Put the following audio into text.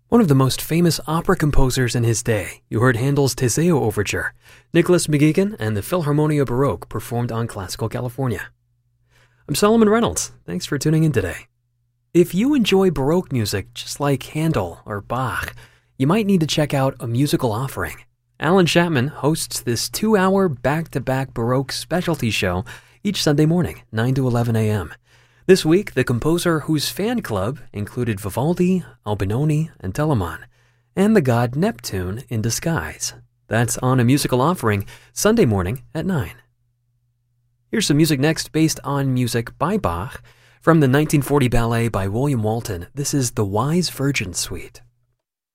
One of the most famous opera composers in his day, you heard Handel's Teseo Overture. Nicholas McGeegan and the Philharmonia Baroque performed on Classical California. I'm Solomon Reynolds. Thanks for tuning in today. If you enjoy Baroque music just like Handel or Bach, you might need to check out A Musical Offering. Alan Chapman hosts this 2-hour back-to-back Baroque specialty show each Sunday morning, 9 to 11 a.m. This week, the composer whose fan club included Vivaldi, Albinoni, and Telemann, and the god Neptune in disguise. That's on A Musical Offering, Sunday morning at 9. Here's some music next based on music by Bach. From the 1940 ballet by William Walton, this is The Wise Virgin Suite.